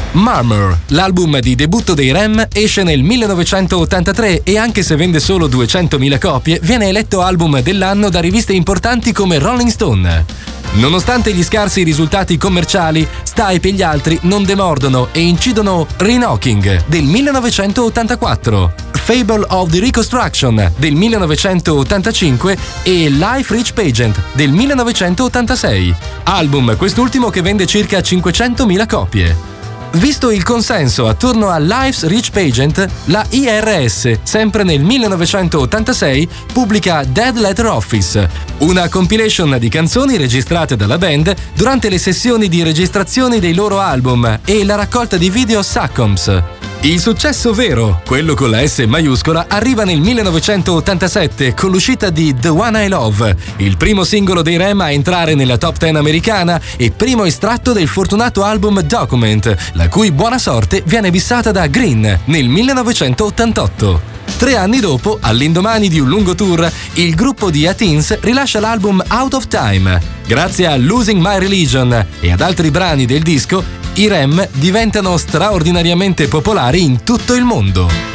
Murmur, l'album di debutto dei Rem, esce nel 1983 e anche se vende solo 200.000 copie, viene eletto album dell'anno da riviste importanti come Rolling Stone. Nonostante gli scarsi risultati commerciali, Stipe e gli altri non demordono e incidono Re-Knocking del 1984, Fable of the Reconstruction del 1985 e Life Rich Pageant del 1986, album quest'ultimo che vende circa 500.000 copie. Visto il consenso attorno a Life's Rich Pageant, la IRS, sempre nel 1986, pubblica Dead Letter Office, una compilation di canzoni registrate dalla band durante le sessioni di registrazione dei loro album e la raccolta di video Succombs. Il successo vero, quello con la S maiuscola, arriva nel 1987 con l'uscita di The One I Love, il primo singolo dei Rem a entrare nella top 10 americana e primo estratto del fortunato album Document, la cui buona sorte viene bissata da Green nel 1988. 3 anni dopo, all'indomani di un lungo tour, il gruppo di A-Teens rilascia l'album Out of Time. Grazie a Losing My Religion e ad altri brani del disco, i Rem diventano straordinariamente popolari in tutto il mondo.